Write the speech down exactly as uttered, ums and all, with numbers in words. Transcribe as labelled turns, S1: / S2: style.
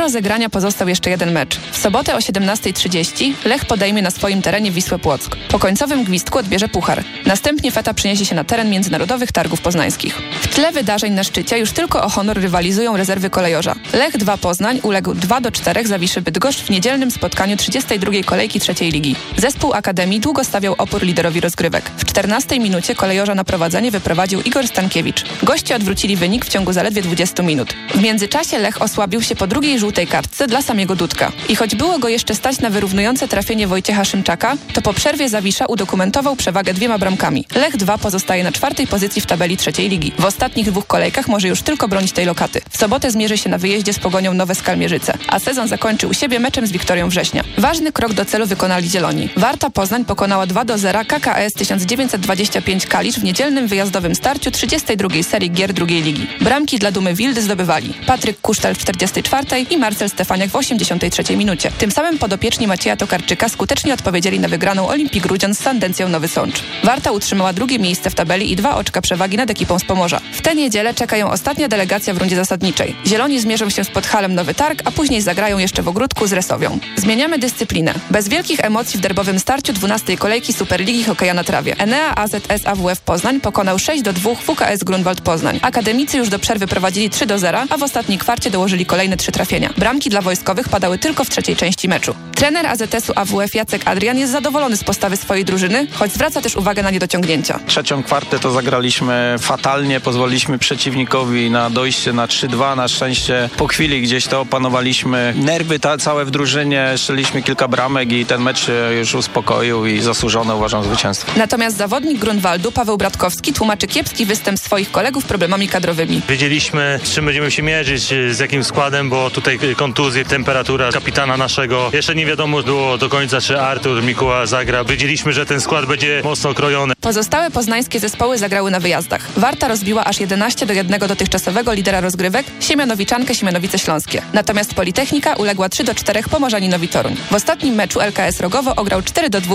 S1: Do rozegrania pozostał jeszcze jeden mecz. W sobotę o siedemnasta trzydzieści Lech podejmie na swoim terenie Wisłę Płock. Po końcowym gwizdku odbierze puchar. Następnie Feta przeniesie się na teren Międzynarodowych Targów Poznańskich. W tle wydarzeń na szczycie już tylko o honor rywalizują rezerwy kolejorza. Lech dwa Poznań uległ dwa do czterech Zawiszy Bydgoszcz w niedzielnym spotkaniu trzydziestej drugiej kolejki trzeciej ligi. Zespół Akademii długo stawiał opór liderowi rozgrywek. W czternastej minucie kolejorza na prowadzenie wyprowadził Igor Stankiewicz. Goście odwrócili wynik w ciągu zaledwie dwudziestu minut. W międzyczasie Lech osłabił się po drugiej żółtej kartce dla samego Dudka. I choć było go jeszcze stać na wyrównujące trafienie Wojciecha Szymczaka, to po przerwie Zawisza udokumentował przewagę dwiema bramkami. Lech dwa pozostaje na czwartej pozycji w tabeli trzeciej ligi. W ostatnich dwóch kolejkach może już tylko bronić tej lokaty. W sobotę zmierzy się na wyjeździe z Pogonią Nowe Skalmierzyce, a sezon zakończy u siebie meczem z Wiktorią Września. Ważny krok do celu wykonali zieloni. Warta Poznań pokonała dwa do zera K K S tysiąc dziewięćset dwadzieścia pięć Kalisz w niedzielnym wyjazdowym starciu trzydziestej drugiej serii gier drugiej ligi. Bramki dla Dumy Wildy zdobywali Patryk Kusztel w czterdziestej czwartej i Marcel Stefaniak w osiemdziesiątej trzeciej minucie. Tym samym podopieczni Macieja Tokarczyka skutecznie odpowiedzieli na wygraną Olimpii Grudziądz z Sandencją Nowy Sącz. Warta utrzymała drugie miejsce w tabeli i dwa oczka przewagi nad ekipą z Pomorza. W tę niedzielę czeka ją ostatnia delegacja w rundzie zasadniczej. Zieloni zmierzą się z Podhalem Nowy Targ, a później zagrają jeszcze w Ogródku z Resowią. Zmieniamy dyscyplinę. Bez wielkich emocji w derbowym starciu dwunastej kolejki Superligi Hokeja na trawie. Enea A Z S A W F Poznań pokonał sześć do dwóch W K S Grunwald Poznań. Akademicy już do przerwy prowadzili trzy do zera, a w ostatniej kwarcie dołożyli kolejne trzy trafienia. Bramki dla wojskowych padały tylko w trzeciej części meczu. Trener A Z S-u A W F Jacek Adrian jest zadowolony z postawy swojej drużyny, choć zwraca też uwagę na niedociągnięcia.
S2: Trzecią kwartę to zagraliśmy fatalnie, pozwoliliśmy przeciwnikowi na dojście na trzy dwa. Na szczęście po chwili gdzieś to opanowaliśmy. Nerwy ta, całe w drużynie, strzeliliśmy kilka bramek i ten mecz się już uspokoił i zasłużone uważam zwycięstwo.
S1: Natomiast zawodnik Grunwaldu Paweł Bratkowski tłumaczy kiepski występ swoich kolegów problemami kadrowymi.
S3: Wiedzieliśmy, z czym będziemy się mierzyć, z jakim składem, bo tutaj kontuzje, temperatura kapitana naszego. Jeszcze nie wiadomo było do końca, czy Artur Mikuła zagra. Wiedzieliśmy, że ten skład będzie mocno krojony.
S1: Pozostałe poznańskie zespoły zagrały na wyjazdach. Warta rozbiła aż jedenaście do jednego dotychczasowego lidera rozgrywek, Siemianowiczankę Siemianowice Śląskie. Natomiast Politechnika uległa trzy do czterech Pomorzaninowi Toruń. W ostatnim meczu L K S Rogowo ograł cztery do dwóch